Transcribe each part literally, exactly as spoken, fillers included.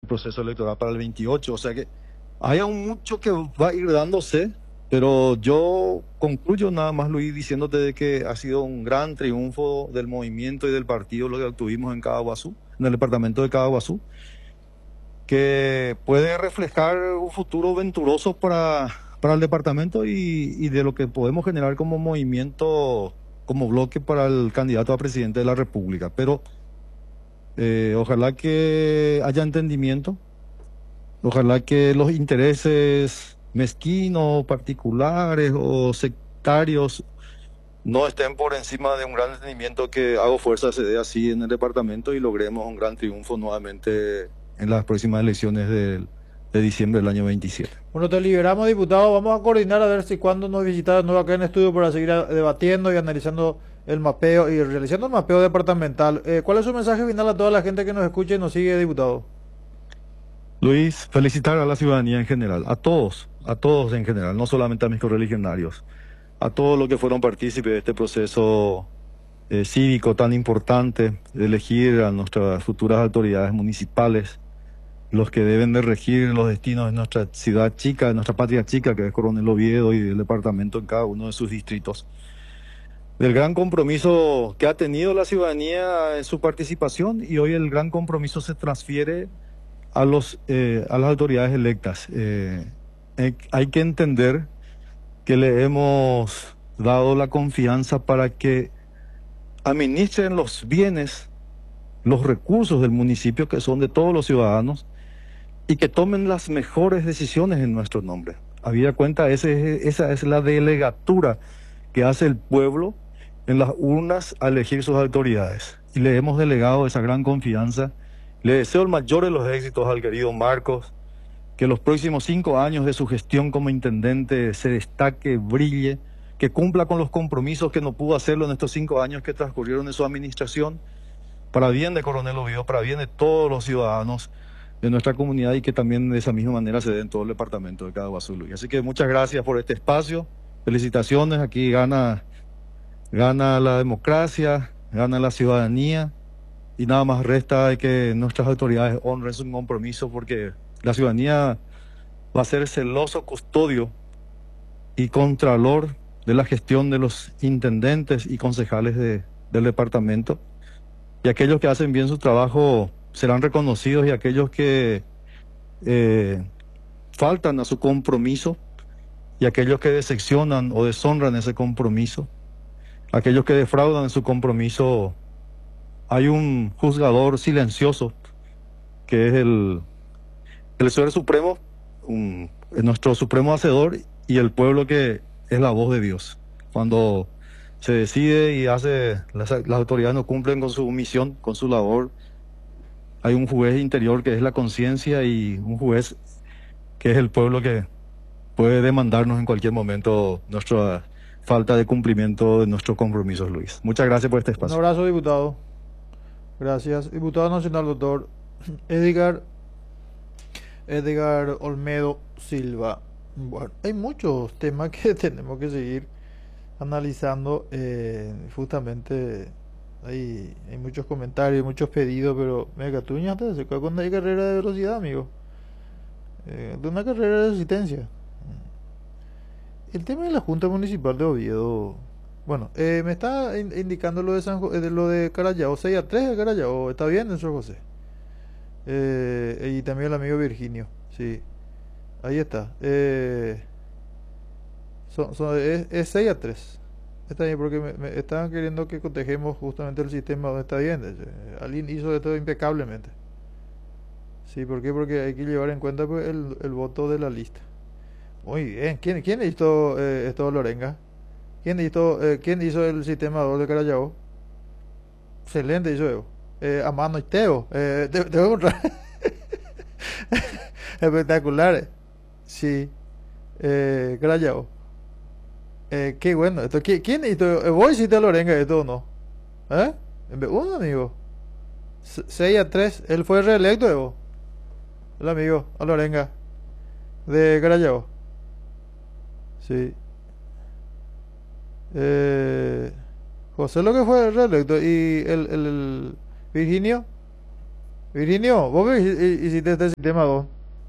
proceso electoral para el veintiocho. O sea que hay aún mucho que va a ir dándose, pero yo concluyo nada más, Luis, diciéndote de que ha sido un gran triunfo del movimiento y del partido lo que obtuvimos en Caaguazú, en el departamento de Caaguazú, que puede reflejar un futuro venturoso para, para el departamento y, y de lo que podemos generar como movimiento, como bloque para el candidato a presidente de la República. Pero eh, ojalá que haya entendimiento, ojalá que los intereses mezquinos, particulares o sectarios no estén por encima de un gran entendimiento, que hago fuerza se dé así en el departamento y logremos un gran triunfo nuevamente en las próximas elecciones de, de diciembre del año veintisiete. Bueno, te liberamos, diputado. Vamos a coordinar a ver si cuando nos visitas de nuevo acá en el estudio para seguir a- debatiendo y analizando el mapeo y realizando el mapeo departamental. Eh, ¿cuál es su mensaje final a toda la gente que nos escuche y nos sigue, diputado? Luis, felicitar a la ciudadanía en general, a todos, a todos en general, no solamente a mis correligionarios, a todos los que fueron partícipes de este proceso eh, cívico tan importante de elegir a nuestras futuras autoridades municipales, los que deben de regir los destinos de nuestra ciudad chica, de nuestra patria chica, que es Coronel Oviedo, y del departamento en cada uno de sus distritos. Del gran compromiso que ha tenido la ciudadanía en su participación, y hoy el gran compromiso se transfiere a los eh, a las autoridades electas. Eh, eh, hay que entender que le hemos dado la confianza para que administren los bienes, los recursos del municipio, que son de todos los ciudadanos, y que tomen las mejores decisiones en nuestro nombre. Habida cuenta, ese, esa es la delegatura que hace el pueblo en las urnas a elegir sus autoridades. Y le hemos delegado esa gran confianza. Le deseo el mayor de los éxitos al querido Marcos, que los próximos cinco años de su gestión como intendente se destaque, brille, que cumpla con los compromisos que no pudo hacerlo en estos cinco años que transcurrieron en su administración, para bien de Coronel Oviedo, para bien de todos los ciudadanos de nuestra comunidad, y que también de esa misma manera se dé en todo el departamento de Caaguazú. Así que muchas gracias por este espacio, felicitaciones, aquí gana, gana la democracia, gana la ciudadanía, y nada más resta de que nuestras autoridades honren su compromiso, porque la ciudadanía va a ser celoso custodio y contralor de la gestión de los intendentes y concejales de, del departamento, y aquellos que hacen bien su trabajo serán reconocidos, y aquellos que eh, faltan a su compromiso, y aquellos que decepcionan o deshonran ese compromiso, aquellos que defraudan en su compromiso, hay un juzgador silencioso que es el, el Ser Supremo, un, nuestro supremo hacedor, y el pueblo, que es la voz de Dios. Cuando se decide y hace, las, las autoridades no cumplen con su misión, con su labor, hay un juez interior que es la conciencia, y un juez que es el pueblo, que puede demandarnos en cualquier momento nuestra falta de cumplimiento de nuestros compromisos, Luis. Muchas gracias por este Un espacio. abrazo, diputado. Gracias. Diputado nacional, doctor Edgar, Edgar Olmedo Silva. Bueno, hay muchos temas que tenemos que seguir analizando. Eh, justamente hay, hay muchos comentarios, muchos pedidos, pero mega tuña hasta se quedó con una carrera de velocidad, amigo. Eh, de una carrera de resistencia. El tema de la Junta Municipal de Oviedo. Bueno, eh, me está in- indicando lo de San Jo- eh, de lo de Carallao, seis a tres de Carallao. Está bien, señor José. Eh, y también el amigo Virginio. Sí, ahí está. Eh, son, son- es, es seis a tres. Está bien, porque me, me estaban queriendo que cotejemos justamente el sistema donde está bien. Eh, Alguien hizo esto impecablemente. Sí, ¿por qué? Porque hay que llevar en cuenta pues, el, el voto de la lista. Muy bien. ¿Quién, quién hizo eh, esto, Lorenga? ¿Quién hizo, eh, ¿Quién hizo el sistema de Carallao? Excelente hizo Evo. Eh, a mano y Teo. Eh, te, te voy a mostrar. Espectaculares. Sí. Eh, Carallao. Eh, qué bueno. Esto, ¿quién, ¿Quién hizo? Eh, ¿Vos hiciste a Lorenga esto o no? ¿Eh? Uno, amigo. seis a tres. Él fue reelecto, Evo. El amigo, a Lorenga. De Carallao. Sí. Eh... José lo que fue reelecto y el, el, el Virginio Virginio, vos que hi- hiciste este sistema dos,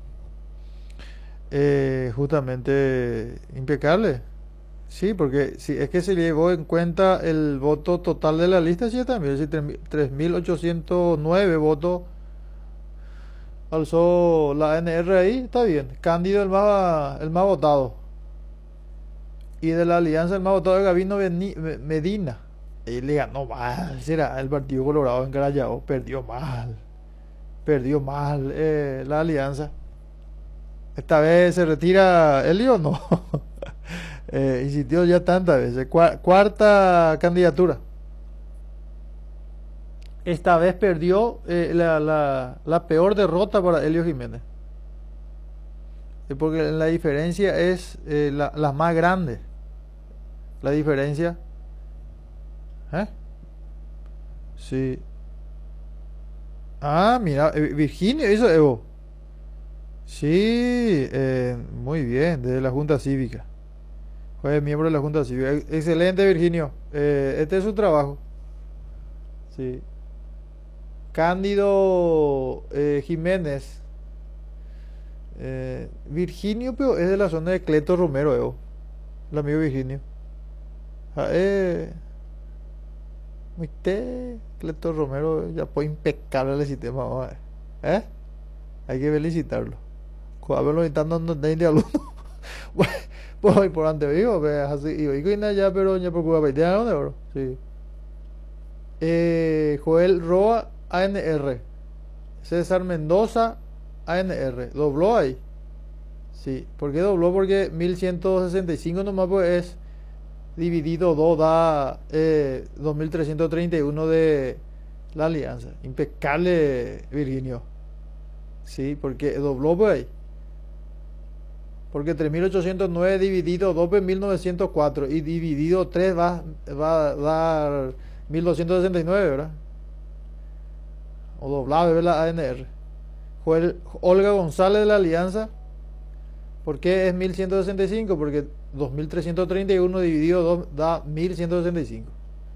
eh, justamente impecable. Sí, porque si es que se llevó en cuenta el voto total de la lista, sí, también, si tres mil ochocientos nueve votos alzó la N R ahí, está bien. Cándido el más, el más votado. Y de la alianza el más votado es Gabino Beni- Me- Medina. Y le ganó mal, será el Partido Colorado en Carayao, perdió mal, perdió mal eh, la alianza. Esta vez se retira Elio o no. Eh, insistió ya tantas veces. Cua- cuarta candidatura. Esta vez perdió eh, la, la, la peor derrota para Elio Jiménez. Eh, Porque la diferencia es eh, la, la más grande. La diferencia. ¿Eh? Sí. Ah, mira, eh, Virginia hizo Evo. Sí, eh, muy bien, desde la Junta Cívica. Fue miembro de la Junta Cívica. Ex- Excelente, Virginio. Eh, este es su trabajo. Sí. Cándido eh, Jiménez. Eh, Virginio, pero es de la zona de Cleto Romero, Evo. El amigo Virginio. Ah, eh, muy te, Cleto Romero ya fue impecable el sistema. Vamos a ver. ¿Eh? Hay que felicitarlo. Cuando están dando de alumnos. Pues por ante vivo, ve así. Y hoy ya, pero ya por Cuba, ¿de dónde, bro? Sí. Eh, Joel Roa, A N R. César Mendoza, A N R. ¿Dobló ahí? Sí. ¿Por qué dobló? Porque mil ciento sesenta y cinco nomás pues es dividido dos da eh, dos mil trescientos treinta y uno de la alianza. Impecable, Virginio. Sí, porque dobló pues ahí. Porque tres mil ochocientos nueve dividido dos es mil novecientos cuatro y dividido tres va, va a dar mil doscientos sesenta y nueve, ¿verdad? O doblado, ¿verdad? La A N R. Joel- Olga González de la Alianza. ¿Por qué es mil ciento sesenta y cinco? Porque dos mil trescientos treinta y uno dividido dos da mil ciento sesenta y cinco.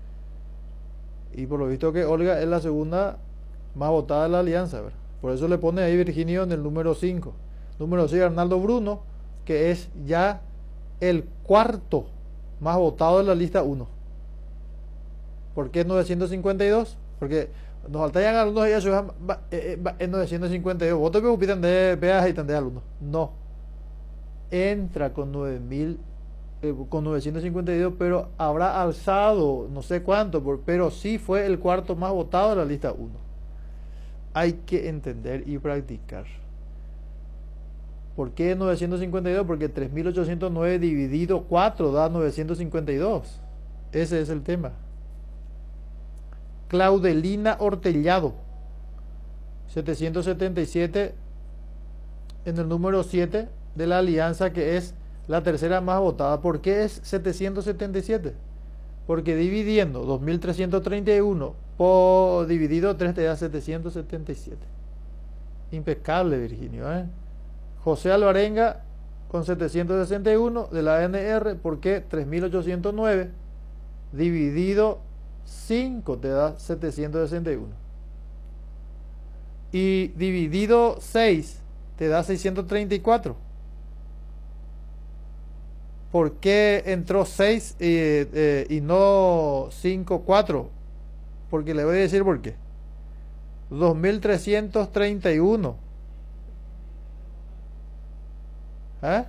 Y por lo visto que Olga es la segunda más votada de la Alianza, ¿verdad? Por eso le pone ahí Virginio en el número cinco. Número seis, Arnaldo Bruno, que es ya el cuarto más votado de la lista uno. ¿Por qué novecientos cincuenta y dos? Porque nos faltan algunos y eso es novecientos cincuenta y dos votos, pero pitan de peas y tan de alumnos. No. Entra con nueve mil, eh, con novecientos cincuenta y dos, pero habrá alzado no sé cuánto, por- pero sí fue el cuarto más votado de la lista uno. Hay que entender y practicar. ¿Por qué novecientos cincuenta y dos? Porque tres mil ochocientos nueve dividido cuatro da novecientos cincuenta y dos. Ese es el tema. Claudelina Hortellado, setecientos setenta y siete en el número siete de la alianza, que es la tercera más votada. ¿Por qué es setecientos setenta y siete? Porque dividiendo dos mil trescientos treinta y uno por dividido tres te da setecientos setenta y siete. Impecable, Virginio, ¿eh? José Alvarenga con setecientos sesenta y uno de la A N R. ¿Por qué? tres mil ochocientos nueve dividido cinco te da setecientos sesenta y uno. Y dividido seis te da seiscientos treinta y cuatro. ¿Por qué entró seis eh, eh, y no cinco cuatro? Porque le voy a decir por qué. dos mil trescientos treinta y uno. ¿Eh?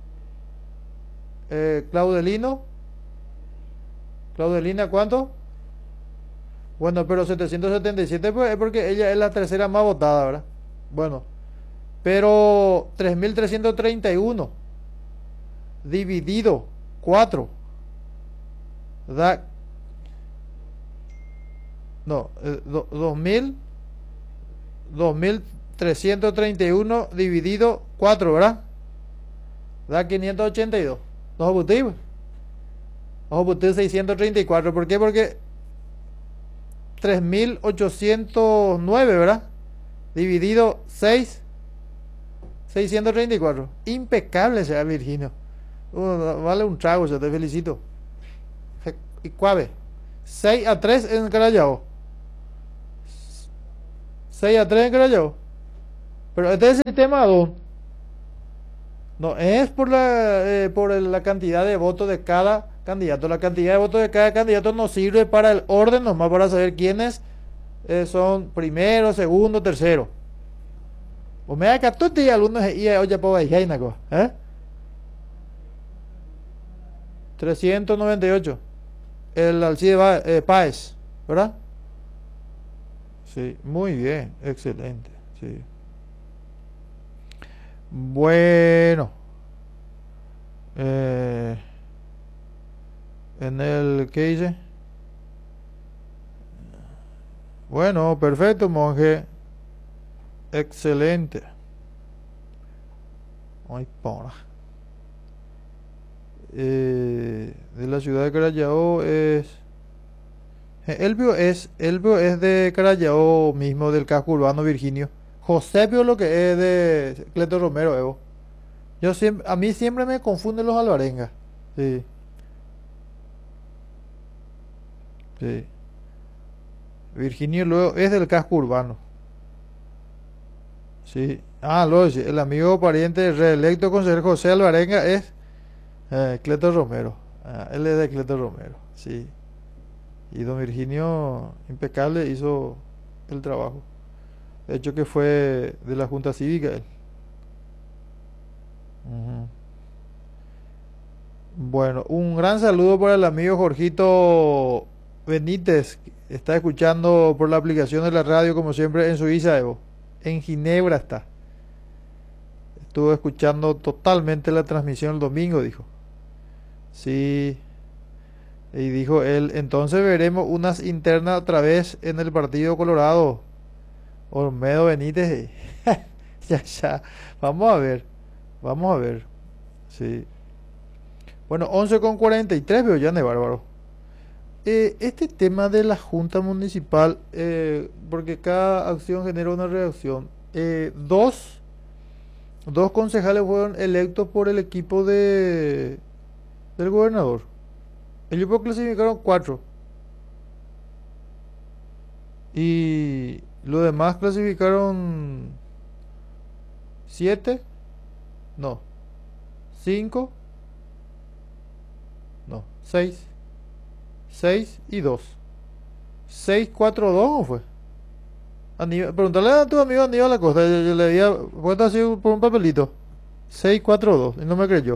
Eh, Claudelino. Claudelina, ¿cuánto? Bueno, pero setecientos setenta y siete pues, es porque ella es la tercera más votada, ¿verdad? Bueno, pero tres mil trescientos treinta y uno dividido cuatro da, no, eh, do- dos mil, dos mil trescientos treinta y uno dividido cuatro, ¿verdad? Da quinientos ochenta y dos. ¿No objetivos? Objetivos seiscientos treinta y cuatro. ¿Por qué? Porque tres mil ochocientos nueve, ¿verdad? Dividido seis, seiscientos treinta y cuatro. Impecable sea Virginio. Uh, vale un trago, yo te felicito. Y cuave. seis a tres en Carayao. seis a tres en Carayabo. Pero este es el tema dos. No es por la, eh, por el- la cantidad de votos de cada candidato. La cantidad de votos de cada candidato nos sirve para el orden, nomás para saber quiénes eh, son primero, segundo, tercero. O me da catorce y algunos y oye po Jainaco, ¿eh? trescientos noventa y ocho. El Alcide Ba- eh, Páez, ¿verdad? Sí, muy bien, excelente. Sí. Bueno, eh, en el ¿qué dice? Bueno, perfecto, monje. Excelente. Ay, por. Eh, de la ciudad de Carallao es. eh, Elvio es, Elvio es de Carallao mismo, del casco urbano Virginio. Josepio lo que es de Cleto Romero, Evo. Yo siempre, a mí siempre me confunden los alvarengas. Sí, sí. Virginio luego es del casco urbano. Sí. Ah, lo sí, el amigo pariente reelecto consejero José Alvarenga es eh, Cleto Romero. Ah, él es de Cleto Romero. Sí. Y don Virginio, impecable, hizo el trabajo. De hecho que fue de la Junta Cívica él. Ujú. Bueno, un gran saludo para el amigo Jorgito Benítez, que está escuchando por la aplicación de la radio como siempre en Suiza, Evo. En Ginebra está. Estuvo escuchando totalmente la transmisión el domingo, dijo. Sí, y dijo él, entonces veremos unas internas otra vez en el Partido Colorado. Olmedo Benítez. Ya, ya. Vamos a ver. Vamos a ver. Sí. Bueno, once con cuarenta y tres veo ya, de bárbaro. Eh, este tema de la Junta Municipal, eh, porque cada acción genera una reacción. Eh, dos, dos concejales fueron electos por el equipo de, del gobernador. Ellos clasificaron cuatro. Y los demás clasificaron siete. No. Cinco. No. Seis. Seis y dos. Seis, cuatro, dos, ¿o fue? Aníbal- preguntale a tu amigo Aníbal Acosta. Yo, yo le había puesto así por un papelito. Seis, cuatro, dos. Y no me creyó.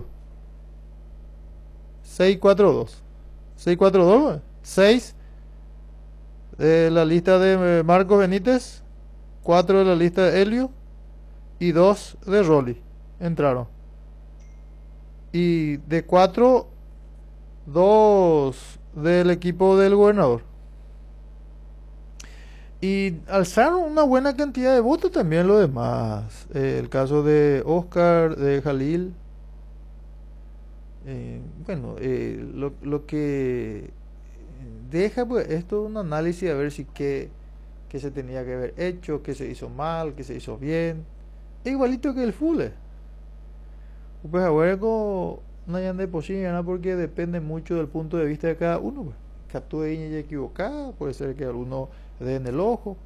Seis, cuatro, dos. Seis, cuatro, dos. Seis de la lista de eh, Marcos Benítez. Cuatro de la lista de Helio. Y dos de Rolly. Entraron. Y de cuatro, dos del equipo del gobernador. Y alzaron una buena cantidad de votos también los demás. Eh, el caso de Oscar, de Jalil. Eh, bueno, eh, lo, lo que deja pues esto un análisis a ver si qué, qué se tenía que haber hecho, qué se hizo mal, qué se hizo bien. Es igualito que el fule. Pues ahora con no hay de posible, ¿no? Porque depende mucho del punto de vista de cada uno. Pues. Que tú ella equivocada, puede ser que alguno den el ojo.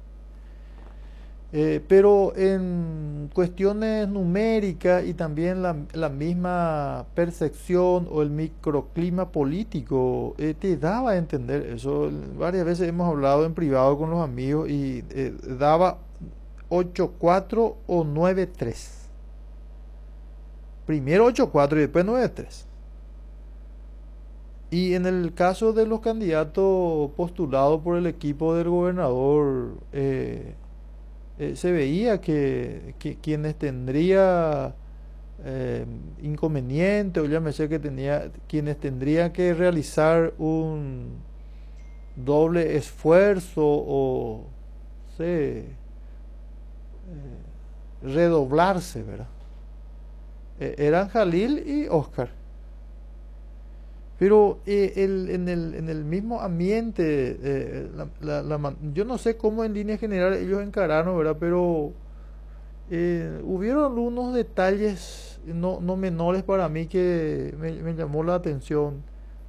Eh, pero en cuestiones numéricas y también la, la misma percepción o el microclima político eh, te daba a entender eso. Varias veces hemos hablado en privado con los amigos y eh, daba ocho cuatro o nueve tres. Primero ocho cuatro y después nueve tres. Y en el caso de los candidatos postulados por el equipo del gobernador, eh, eh, se veía que, que quienes tendría eh, inconveniente o llámese que tenía quienes tendrían que realizar un doble esfuerzo o sé, eh, redoblarse, ¿verdad? Eh, eran Jalil y Oscar. Pero eh, el, en, el, en el mismo ambiente, eh, la, la, la man- yo no sé cómo en línea general ellos encararon, ¿verdad? Pero eh, hubieron algunos detalles no, no menores para mí que me, me llamó la atención.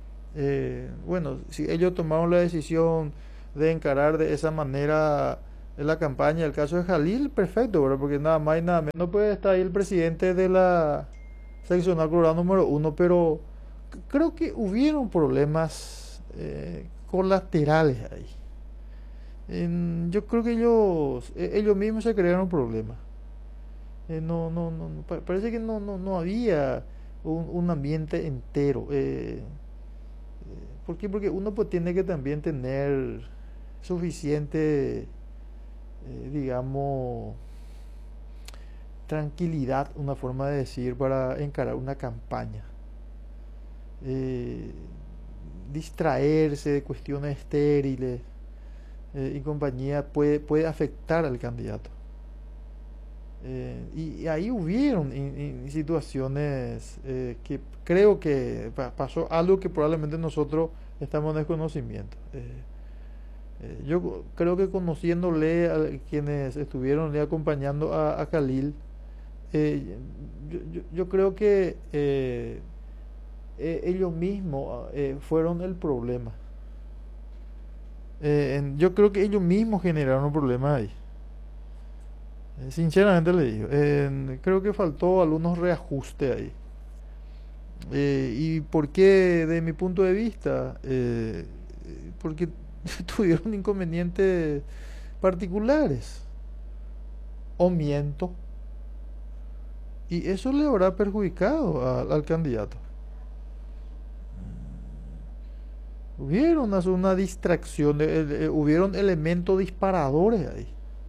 Eh, bueno, si ellos tomaron la decisión de encarar de esa manera en la campaña. El caso de Jalil, perfecto, ¿verdad? Porque nada más y nada menos no puede estar ahí el presidente de la seccional colorado número uno, pero c- creo que hubieron problemas eh, colaterales ahí. En- yo creo que ellos, eh, ellos mismos se crearon problemas. Eh, no, no, no, no, pa- parece que no, no, no había un, un ambiente entero. Eh, ¿por qué? Porque uno pues tiene que también tener suficiente, eh, digamos, tranquilidad, una forma de decir, para encarar una campaña. Eh, distraerse de cuestiones estériles eh, y compañía puede, puede afectar al candidato. Eh, y, y ahí hubieron in- in- situaciones eh, que creo que pa- pasó algo que probablemente nosotros estamos en desconocimiento. Eh, eh, yo creo que conociéndole a quienes estuvieron le acompañando a, a Khalil, eh, yo, yo- yo creo que eh, eh, ellos mismos eh, fueron el problema. Eh, en- yo creo que ellos mismos generaron un problema ahí. Eh, sinceramente le digo, en- creo que faltó algunos reajustes ahí. Eh, ¿y por qué, de mi punto de vista? Eh, eh, porque tuvieron inconvenientes particulares. O miento. Y eso le habrá perjudicado al, al candidato. Hubieron una, una distracción, de- eh, hubieron elementos disparadores ahí.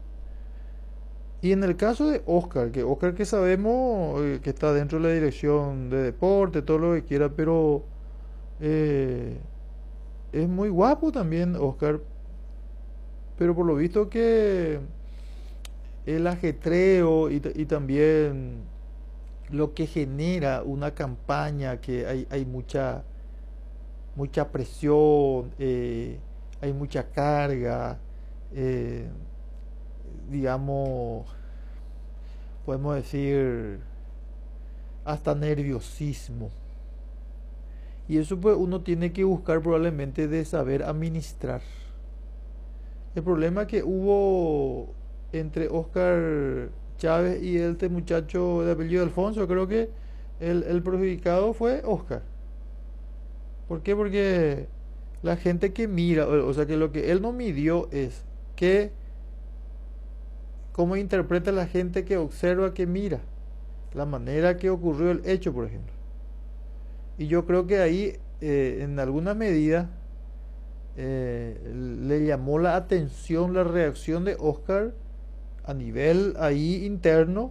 Y en el caso de Oscar, que Oscar que sabemos eh, que está dentro de la dirección de deporte, todo lo que quiera, pero eh, es muy guapo también Oscar, pero por lo visto que el ajetreo y, ta- y también lo que genera una campaña, que hay, hay mucha, mucha presión, eh, hay mucha carga, eh, digamos, podemos decir, hasta nerviosismo. Y eso pues uno tiene que buscar probablemente de saber administrar. El problema que hubo entre Oscar Chávez y este muchacho de apellido Alfonso, creo que el, el perjudicado fue Oscar. ¿Por qué? Porque la gente que mira, o o sea que lo que él no midió es que cómo interpreta la gente que observa, que mira, la manera que ocurrió el hecho, por ejemplo. Y yo creo que ahí, eh, en alguna medida, eh, le llamó la atención la reacción de Oscar a nivel ahí interno,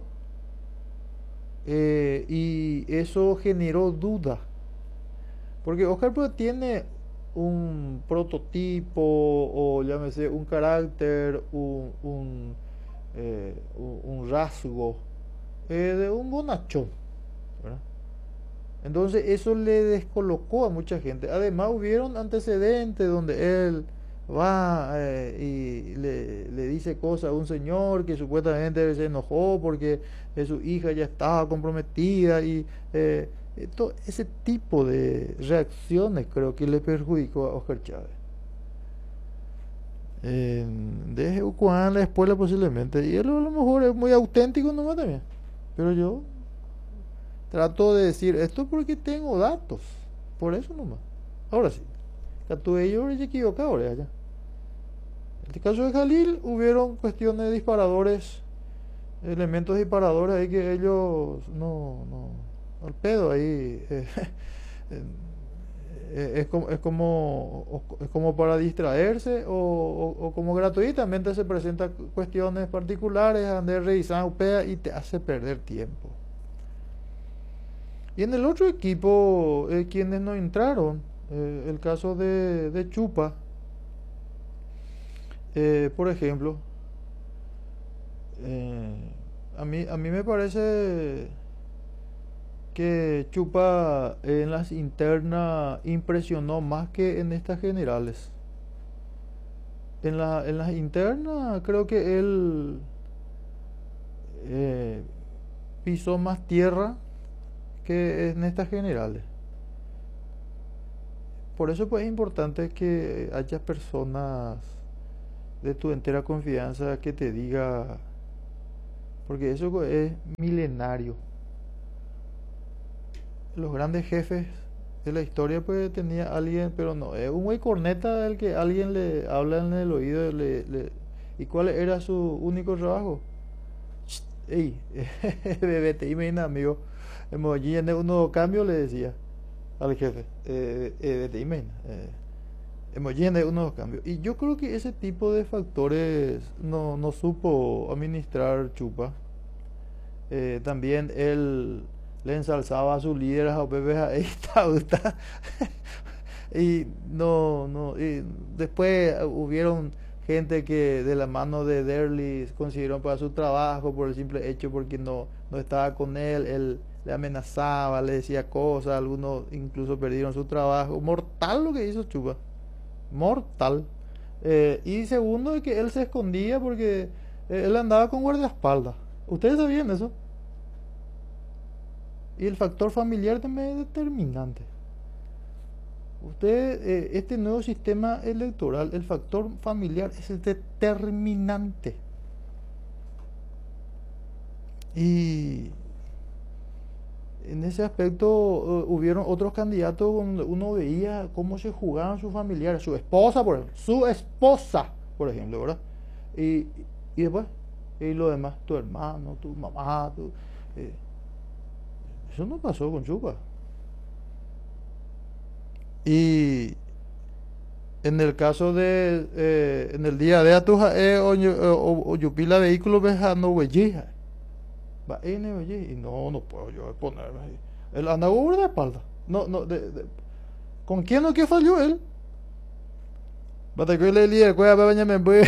eh, y eso generó duda. Porque Oscar pues tiene un prototipo o llámese un carácter, un, un, eh, un- un rasgo eh, de un bonachón, ¿verdad? Entonces eso le descolocó a mucha gente. Además hubieron antecedentes donde él va eh, y le, le dice cosas a un señor que supuestamente se enojó porque eh, su hija ya estaba comprometida y eh, eh, to- ese tipo de reacciones creo que le perjudicó a Oscar Chávez. Eh, de Juan la espuela posiblemente. Y él a lo mejor es muy auténtico nomás también. Pero yo trato de decir esto porque tengo datos. Por eso nomás. Ahora sí. Ya tuve yo he equivocado ahora ya. En el caso de Jalil hubieron cuestiones de disparadores, elementos disparadores ahí que ellos no, no, al pedo ahí. eh, eh, es como, es como, es como para distraerse o, o- o como gratuitamente se presentan cuestiones particulares, andar revisando U P E A y te hace perder tiempo. Y en el otro equipo, eh, quienes no entraron, eh, el caso de, de Chupa, eh, por ejemplo, eh, a mí, a mí me parece que Chupa en las internas impresionó más que en estas generales. En, la, en las internas creo que él eh, pisó más tierra que en estas generales. Por eso pues es importante que haya personas de tu entera confianza que te diga, porque eso es milenario. Los grandes jefes de la historia pues tenía alguien, pero no, es un güey corneta el que alguien le habla en el oído. Le, le- ¿Y cuál era su único trabajo? Ey, bebete, imagina, amigo. Emoji en uno cambio le decía al jefe, eh, eh, vete, imagina. Eh, emoji en uno cambio. Y yo creo que ese tipo de factores no, no supo administrar Chupa. Eh, también él le ensalzaba a sus líderes a Pepe a esta, esta. Y no, no, y después hubieron gente que de la mano de Derly consiguieron para su trabajo por el simple hecho porque no, no estaba con él, él le amenazaba, le decía cosas, algunos incluso perdieron su trabajo. Mortal lo que hizo Chupa, mortal. Eh, y segundo es que él se escondía porque eh, él andaba con guardaespaldas. ¿Ustedes sabían eso? Y el factor familiar también es determinante. Usted, eh, este nuevo sistema electoral, el factor familiar es el determinante. Y en ese aspecto uh, hubieron otros candidatos donde uno veía cómo se jugaban sus familiares, su esposa, por ejemplo, su esposa, por ejemplo, ¿verdad? Y, y después, y lo demás, tu hermano, tu mamá, tu, eh, eso no pasó con Chupa. Y en el caso de, eh, en el día de Atuja, eh, o, o, o Yupila vehículo veja no huellija. Va en huellija. Y no, no puedo yo ponerme ahí. Él anda de espalda. No, no, de, de, ¿con quién no que falló él? Bate que le lié, cueva baña me voy.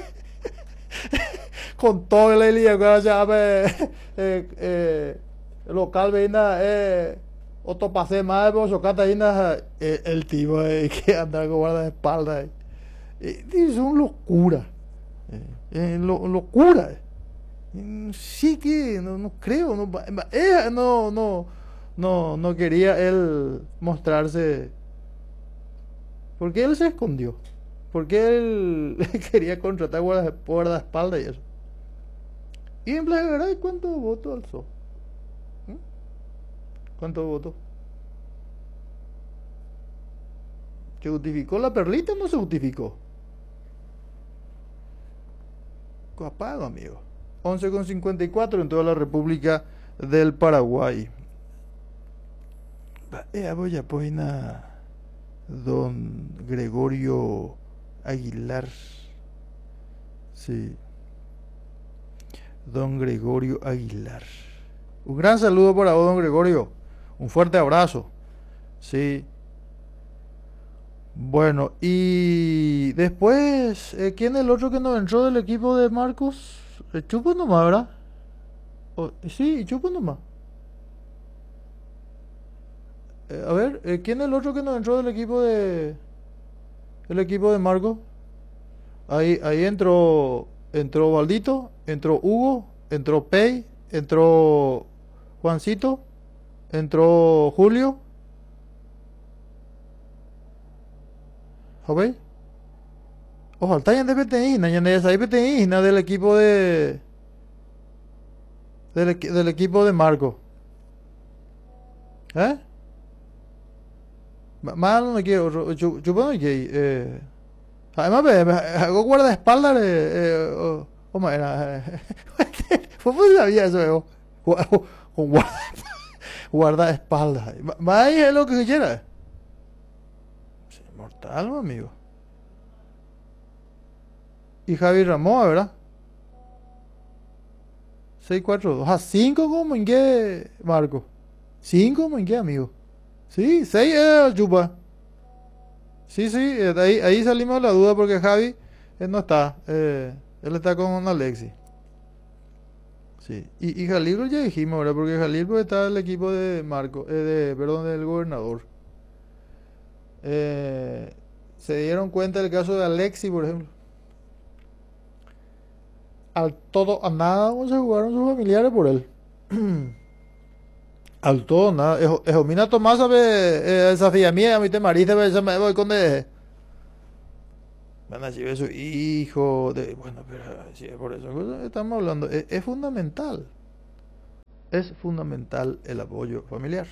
Con todo le lié, cueva ya ve, eh, eh, local veina, eh, otro pase más, pero socata ahí, eh, el tipo eh, que anda con guardaespaldas. Eh. Eh, es una locura. Eh, eh, lo, locura. Eh. Sí que no, no creo. No, eh, no, no, no, no quería él mostrarse. Porque él se escondió. Porque él quería contratar guardaespaldas y eso. Y en Plaza ¿cuántos votos alzó? ¿Mm? ¿Cuántos votos? ¿Se justificó la perlita o no se justificó? Apago, amigo. once con cincuenta y cuatro en toda la República del Paraguay. Eh, voy a poner don Gregorio Aguilar. Sí. Don Gregorio Aguilar. Un gran saludo para vos, don Gregorio. Un fuerte abrazo. Sí. Bueno, y después, eh, ¿quién es el otro que nos entró del equipo de Marcos? Eh, Chupo nomás, ¿verdad? Oh, sí, Chupo nomás. Eh, a ver, eh, ¿quién es el otro que nos entró del equipo de... el equipo de Marcos? Ahí, ahí entró, entró Valdito, entró Hugo, entró Pei, entró Juancito, entró Julio. ¿Ok? Ojalá está en de Peteína, ya no hay Peteína del equipo de... Del, equi- del equipo de Marco. ¿Eh? Ma- Más no quiero, yo no quiero. Eh, además, me, me hago guardaespaldas. Eh, eh, oh, ¿cómo era? ¿Cómo sabía eso? Eh? Gu- Con guarda, guardaespaldas. Ma- Más es lo que quiera. Sí, mortal, amigo. Y Javi Ramón, ¿verdad? seis cuatro dos. A cinco como en qué, Marco. cinco como en qué, amigo. Sí, seis es el Chupa. Sí, sí, eh, ahí, ahí salimos de la duda porque Javi él no está. Eh, él está con Alexi. Sí. Y, y Jalil pues ya dijimos, ¿verdad? Porque Jalil pues está en el equipo de Marco, eh, de, perdón, del gobernador. Eh, se dieron cuenta del caso de Alexi, por ejemplo. Al todo, a nada, se jugaron sus familiares por él. Al todo, nada. Ejo- Ejomina Tomás sabe, eh, desafía mía, a mi te mariste, me voy con de. van a decir eso, hijo de... Bueno, pero si es por eso, estamos hablando, es, es fundamental. Es fundamental el apoyo familiar.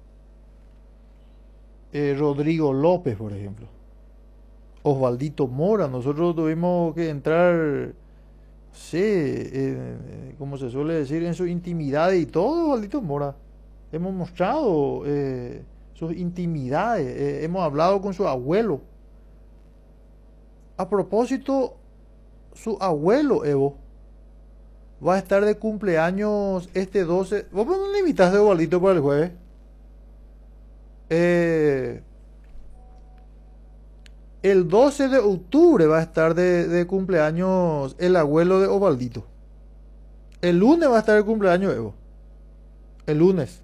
Eh, Rodrigo López, por ejemplo. Osvaldito Mora, nosotros tuvimos que entrar, sí, eh, como se suele decir, en su intimidad y todo, Osvaldito Mora. Hemos mostrado eh, sus intimidades, eh, hemos hablado con su abuelo. A propósito, su abuelo, Evo, va a estar de cumpleaños este doce. ¿Vos no le invitaste a Osvaldito para el jueves? Eh... El doce de octubre va a estar de, de cumpleaños el abuelo de Osvaldito. El lunes va a estar el cumpleaños Evo. El lunes.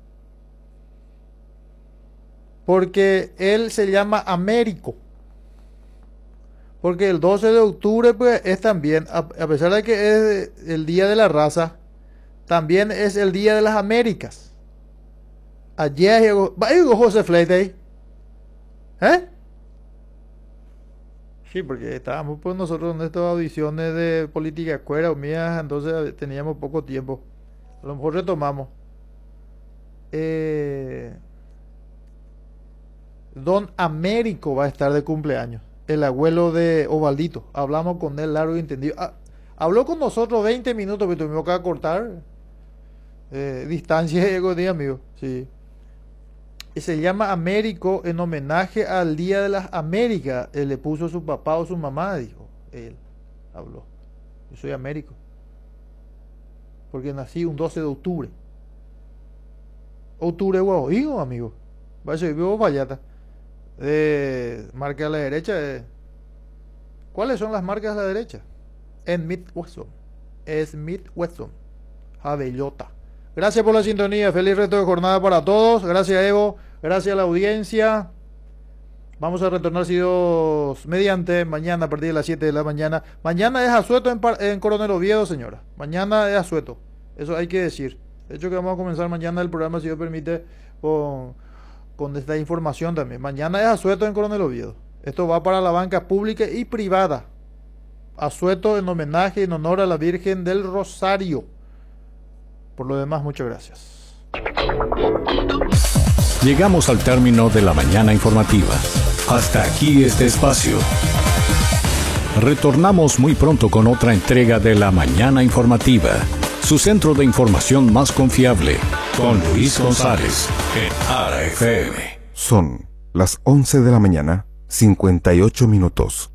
Porque él se llama Américo. Porque el doce de octubre pues es también, a, a pesar de que es el día de la raza, también es el día de las Américas. Ayer llegó, llegó José Fleite ahí. ¿Eh? Sí, porque estábamos pues nosotros en estas audiciones de política escuela o mías, entonces teníamos poco tiempo. A lo mejor retomamos. Eh, Don Américo va a estar de cumpleaños, el abuelo de Osvaldito. Hablamos con él largo y entendido. Ah, habló con nosotros veinte minutos, pero tuvimos que acortar eh, distancia, digo, día amigo. Sí. Y se llama Américo en homenaje al Día de las Américas. Él le puso su papá o su mamá, dijo. Él habló. Yo soy Américo. Porque nací un doce de octubre. Octubre, guau, hijo, amigo. Vaya, vivo Vallata. Eh, marca a la derecha. Eh. ¿Cuáles son las marcas a la derecha? Smith Wesson. Smith Wesson. Javellota. Gracias por la sintonía, feliz resto de jornada para todos, gracias Evo, gracias a la audiencia. Vamos a retornar si Dios mediante mañana a partir de las siete de la mañana. Mañana es asueto en, en Coronel Oviedo, señora. Mañana es asueto, eso hay que decir. De hecho que vamos a comenzar mañana el programa, si Dios permite, con, con esta información también. Mañana es asueto en Coronel Oviedo. Esto va para la banca pública y privada. Asueto en homenaje, en honor a la Virgen del Rosario. Por lo demás, muchas gracias. Llegamos al término de la mañana informativa. Hasta aquí este espacio. Retornamos muy pronto con otra entrega de la mañana informativa, su centro de información más confiable, con Luis González en Ara F M. Son las once de la mañana, cincuenta y ocho minutos.